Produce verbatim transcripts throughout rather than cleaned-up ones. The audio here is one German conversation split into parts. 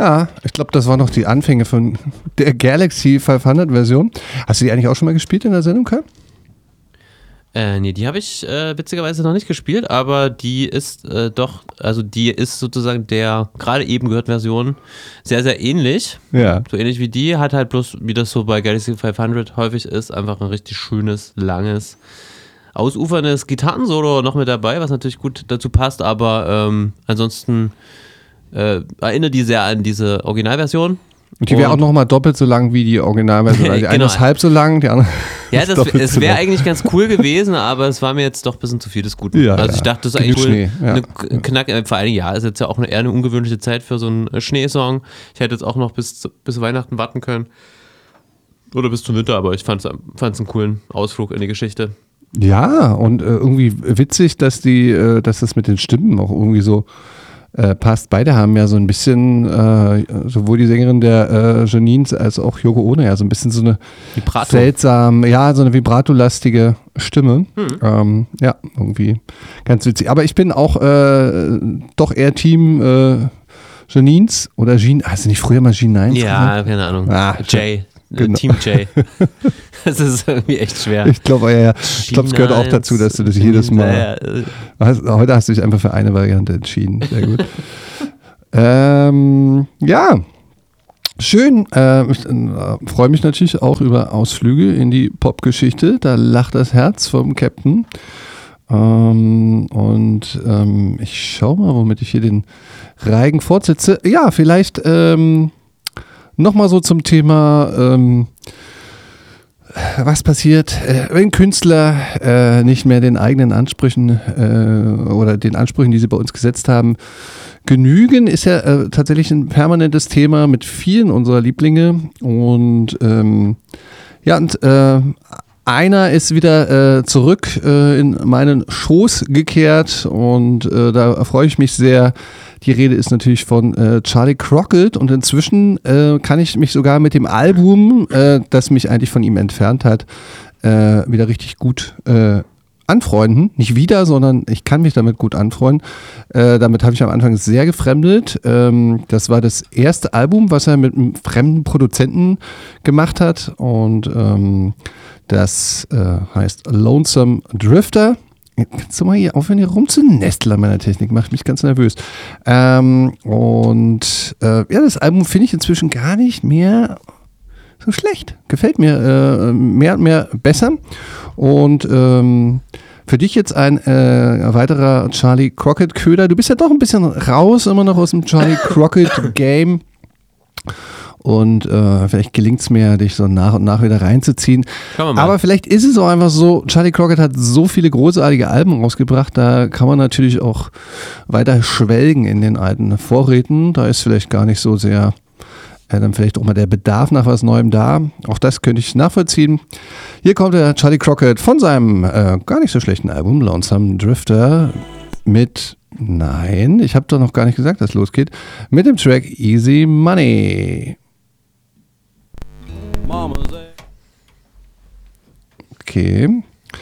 Ja, ich glaube, das waren noch die Anfänge von der Galaxy fünfhundert Version. Hast du die eigentlich auch schon mal gespielt in der Sendung, Kai? Äh, nee, die habe ich äh, witzigerweise noch nicht gespielt, aber die ist äh, doch, also die ist sozusagen der gerade eben gehört Version sehr, sehr ähnlich. Ja. So ähnlich wie die, hat halt bloß, wie das so bei Galaxy fünfhundert häufig ist, einfach ein richtig schönes, langes, ausuferndes Gitarrensolo noch mit dabei, was natürlich gut dazu passt, aber ähm, ansonsten äh, erinnert die sehr an diese Originalversion. Und die wäre auch nochmal doppelt so lang wie die Originalversion. Also die eine Genau. ist halb so lang, die andere Ja, ist das, doppelt es so wäre lang. eigentlich ganz cool gewesen, aber es war mir jetzt doch ein bisschen zu viel des Guten. Ja, also ja. ich dachte, das ist Genug eigentlich cool. Schnee, ja. Eine K- Knack, äh, vor allen Dingen, ja, ist jetzt ja auch eine, eher eine ungewöhnliche Zeit für so einen äh, Schneesong. Ich hätte jetzt auch noch bis, bis Weihnachten warten können. Oder bis zum Winter, aber ich fand es einen coolen Ausflug in die Geschichte. Ja, und äh, irgendwie witzig, dass die, äh, dass das mit den Stimmen auch irgendwie so äh, passt. Beide haben ja so ein bisschen, äh, sowohl die Sängerin der äh, Janine als auch Yoko Ono, ja, so ein bisschen so eine Vibrato. seltsam, ja, so eine vibratolastige Stimme. Hm. Ähm, ja, irgendwie ganz witzig. Aber ich bin auch äh, doch eher Team äh, Janines oder Jean, hast du nicht früher mal Jean eins Ja, gesagt? keine Ahnung. Ah, Jay. genau. Team J. Das ist irgendwie echt schwer. Ich glaube, ja, ja. ich glaube, es gehört auch dazu, dass du das jedes Mal. Hast, heute hast du dich einfach für eine Variante entschieden. Sehr gut. ähm, ja, schön. Äh, ich äh, freue mich natürlich auch über Ausflüge in die Popgeschichte. Da lacht das Herz vom Captain. Ähm, und ähm, ich schaue mal, womit ich hier den Reigen fortsetze. Ja, vielleicht ähm, nochmal so zum Thema. Ähm, Was passiert, äh, wenn Künstler äh, nicht mehr den eigenen Ansprüchen äh, oder den Ansprüchen, die sie bei uns gesetzt haben, genügen, ist ja äh, tatsächlich ein permanentes Thema mit vielen unserer Lieblinge. Und ähm, ja, und äh, einer ist wieder äh, zurück äh, in meinen Schoß gekehrt und äh, da freue ich mich sehr. Die Rede ist natürlich von äh, Charlie Crockett und inzwischen äh, kann ich mich sogar mit dem Album, äh, das mich eigentlich von ihm entfernt hat, äh, wieder richtig gut äh, anfreunden. Nicht wieder, sondern ich kann mich damit gut anfreunden. Äh, damit habe ich am Anfang sehr gefremdet. Ähm, das war das erste Album, was er mit einem fremden Produzenten gemacht hat und ähm, das äh, heißt Lonesome Drifter. Kannst du mal hier aufhören, hier rumzunesteln an meiner Technik? Macht mich ganz nervös. Ähm, und äh, ja, das Album finde ich inzwischen gar nicht mehr so schlecht. Gefällt mir äh, mehr und mehr besser. Und ähm, für dich jetzt ein äh, weiterer Charlie Crockett-Köder. Du bist ja doch ein bisschen raus immer noch aus dem Charlie Crockett-Game. Und äh, vielleicht gelingt es mir, dich so nach und nach wieder reinzuziehen. Schauen wir mal. Aber vielleicht ist es auch einfach so, Charlie Crockett hat so viele großartige Alben rausgebracht, da kann man natürlich auch weiter schwelgen in den alten Vorräten. Da ist vielleicht gar nicht so sehr, äh, dann vielleicht auch mal der Bedarf nach was Neuem da. Auch das könnte ich nachvollziehen. Hier kommt der Charlie Crockett von seinem äh, gar nicht so schlechten Album Lonesome Drifter mit, nein, ich habe doch noch gar nicht gesagt, dass es losgeht, mit dem Track Easy Money. Okay.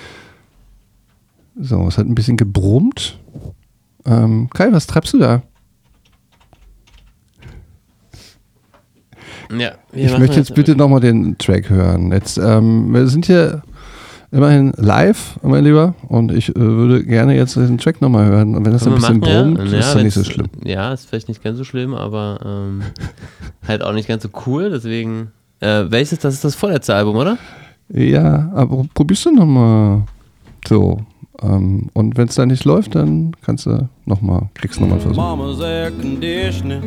So, es hat ein bisschen gebrummt. Ähm, Kai, was treibst du da? Ja, Ich möchte jetzt bitte nochmal den Track hören. Jetzt, ähm, wir sind hier immerhin live, mein Lieber, und ich äh, würde gerne jetzt den Track nochmal hören. Und wenn das ein bisschen brummt, ja. ist Ja, das nicht so schlimm. Ja, ist vielleicht nicht ganz so schlimm, aber ähm, halt auch nicht ganz so cool, deswegen. Äh, welches? Das ist das vorletzte Album, oder? Ja, aber probierst du nochmal. So. Ähm, und wenn es da nicht läuft, dann kannst du nochmal, kriegst du nochmal einen Versuch. Mama's air conditioning.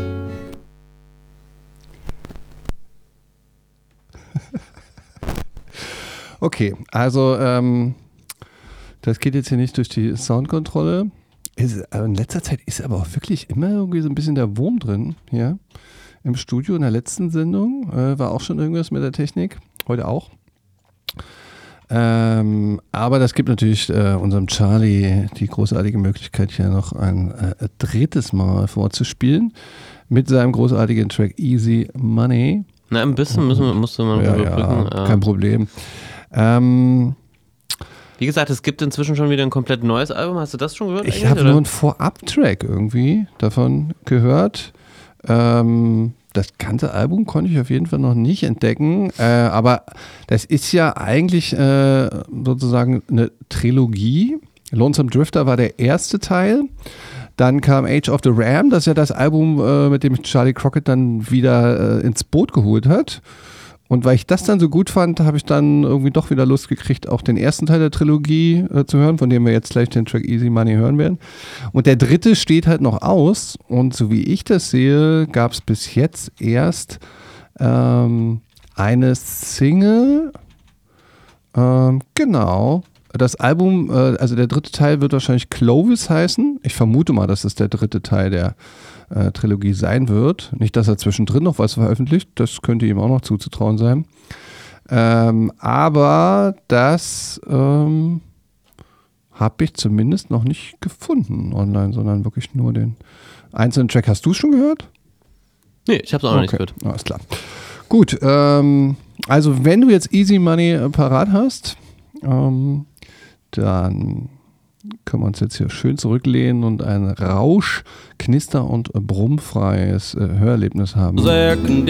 Okay, also ähm, das geht jetzt hier nicht durch die Soundkontrolle. Ist, aber in letzter Zeit ist aber auch wirklich immer irgendwie so ein bisschen der Wurm drin hier im Studio. In der letzten Sendung äh, war auch schon irgendwas mit der Technik, heute auch. Ähm, aber das gibt natürlich äh, unserem Charlie die großartige Möglichkeit, hier noch ein äh, drittes Mal vorzuspielen mit seinem großartigen Track Easy Money. Na, ein bisschen müssen wir, musste man Ja, überbrücken. ja, äh, kein Problem. Ähm, Wie gesagt, es gibt inzwischen schon wieder ein komplett neues Album. Hast du das schon gehört? ich eigentlich, habe oder? nur einen Vorab-Track irgendwie davon gehört. Ähm, das ganze Album konnte ich auf jeden Fall noch nicht entdecken, äh, aber das ist ja eigentlich äh, sozusagen eine Trilogie. Lonesome Drifter war der erste Teil. Dann kam Age of the Ram, das ist ja das Album, äh, mit dem Charlie Crockett dann wieder äh, ins Boot geholt hat. Und weil ich das dann so gut fand, habe ich dann irgendwie doch wieder Lust gekriegt, auch den ersten Teil der Trilogie äh, zu hören, von dem wir jetzt gleich den Track Easy Money hören werden. Und der dritte steht halt noch aus. Und so wie ich das sehe, gab es bis jetzt erst ähm, eine Single. Ähm, genau. Das Album, äh, also der dritte Teil wird wahrscheinlich Clovis heißen. Ich vermute mal, dass es der dritte Teil der äh, Trilogie sein wird. Nicht, dass er zwischendrin noch was veröffentlicht. Das könnte ihm auch noch zuzutrauen sein. Ähm, aber das ähm, habe ich zumindest noch nicht gefunden online, sondern wirklich nur den einzelnen Track. Hast du es schon gehört? Nee, ich habe es auch noch okay. nicht gehört. Alles klar. Gut, ähm, also wenn du jetzt Easy Money äh, parat hast, ähm, dann können wir uns jetzt hier schön zurücklehnen und ein Rausch-, Knister- und brummfreies äh, Hörerlebnis haben. Air conditioning.